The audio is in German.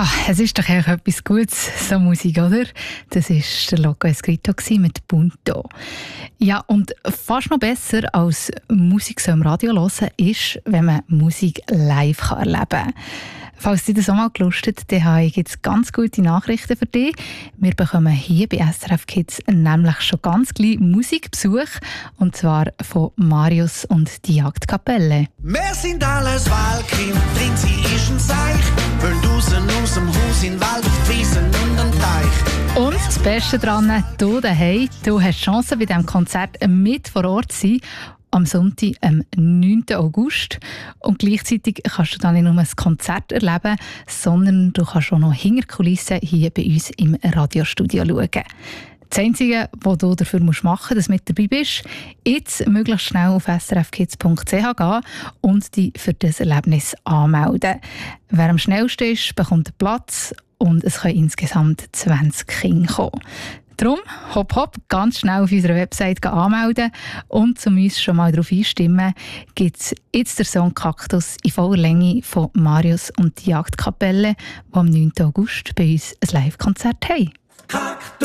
es ist doch eigentlich etwas Gutes, so Musik, oder? Das war der Loco Escrito mit Punto. Ja, und fast noch besser als Musik so im Radio hören ist, wenn man Musik live erleben kann. Falls dich das auch mal gelustet, dann habe ich jetzt ganz gute Nachrichten für dich. Wir bekommen hier bei SRF Kids nämlich schon ganz gleich Musikbesuch, und zwar von Marius und die Jagdkapelle. Wir sind alles Wahlkind, drin sie ist ein Seich, wollen draussen aus dem Haus in den Wald, auf die Wiesen und den Teich. Und das Beste daran, du daheim, du hast die Chance, bei diesem Konzert mit vor Ort zu sein. Am Sonntag, am 9. August. Und gleichzeitig kannst du dann nicht nur ein Konzert erleben, sondern du kannst auch noch hinter die Kulissen hier bei uns im Radiostudio schauen. Das Einzige, was du dafür machen musst, dass du mit dabei bist, jetzt möglichst schnell auf srfkids.ch gehen und dich für das Erlebnis anmelden. Wer am schnellsten ist, bekommt einen Platz und es können insgesamt 20 Kinder kommen. Darum, hopp, ganz schnell auf unserer Website anmelden und um uns schon mal darauf einstimmen, gibt es jetzt den Song «Kaktus» in voller Länge von Marius und die Jagdkapelle, die am 9. August bei uns ein Live-Konzert haben.